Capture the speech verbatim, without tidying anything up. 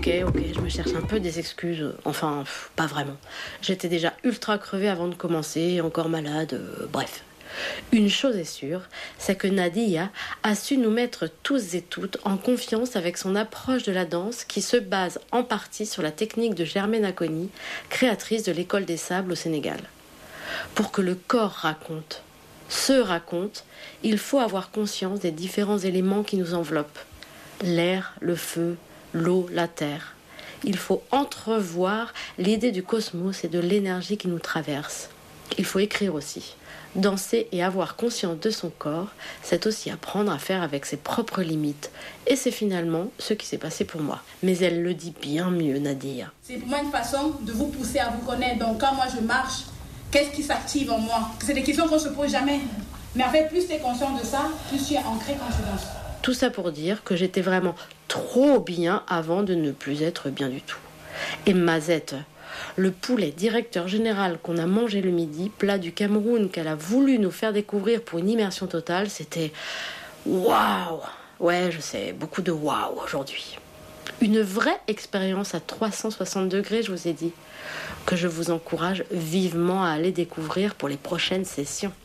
Ok, ok, je me cherche un peu des excuses. Enfin, pff, pas vraiment. J'étais déjà ultra crevée avant de commencer, encore malade, euh, bref. Une chose est sûre, c'est que Nadia a su nous mettre tous et toutes en confiance avec son approche de la danse qui se base en partie sur la technique de Germaine Acogny, créatrice de l'École des Sables au Sénégal. Pour que le corps raconte, se raconte, il faut avoir conscience des différents éléments qui nous enveloppent. L'air, le feu, l'eau, la terre. Il faut entrevoir l'idée du cosmos et de l'énergie qui nous traverse. Il faut écrire aussi. Danser et avoir conscience de son corps, c'est aussi apprendre à faire avec ses propres limites. Et c'est finalement ce qui s'est passé pour moi. Mais elle le dit bien mieux, Nadia. C'est pour moi une façon de vous pousser à vous connaître. Donc quand moi je marche, qu'est-ce qui s'active en moi? C'est des questions qu'on ne se pose jamais. Mais en fait, plus tu es conscient de ça, plus tu es ancré quand tu danses. Tout ça pour dire que j'étais vraiment trop bien avant de ne plus être bien du tout. Et Mazette, le poulet directeur général qu'on a mangé le midi, plat du Cameroun qu'elle a voulu nous faire découvrir pour une immersion totale, c'était waouh! Ouais, je sais, beaucoup de waouh aujourd'hui. Une vraie expérience à trois cent soixante degrés, je vous ai dit, que je vous encourage vivement à aller découvrir pour les prochaines sessions.